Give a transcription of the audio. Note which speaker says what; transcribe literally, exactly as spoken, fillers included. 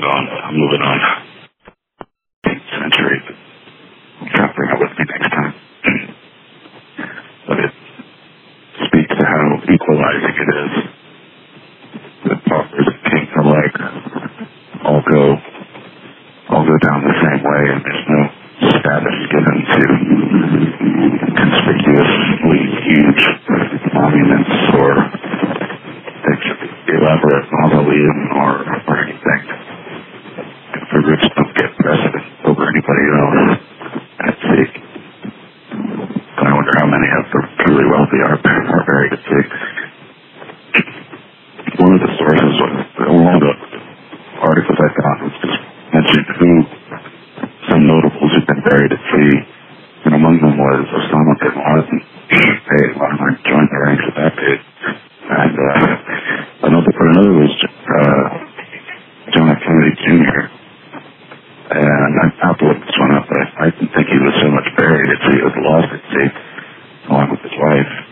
Speaker 1: on. I'm moving on. Century. I'll try to bring it with me next time. But it speaks to how equalizing it is. The paupers and kings alike all go, all go down the same way, and there's no status given to conspicuously huge monuments or elaborate mausoleum or, or anything. If the rich don't get precedent over anybody else, at sea. I wonder how many of the truly wealthy are, are buried at sea. One of the sources, one of the articles I found was just mentioned who some notables who've been buried at sea, and among them was Osama bin Laden. Hey, I joined the ranks of that dude. And uh, another, another was uh, John F. Kennedy Junior And I have to look this one up, but I didn't think he was so much buried at sea. He was lost at sea, along with his wife.